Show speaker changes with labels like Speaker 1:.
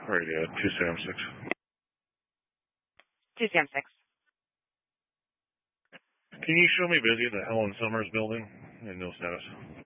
Speaker 1: Radio 276.
Speaker 2: 276.
Speaker 1: Can you show me busy at the Helen Summers building? And no status.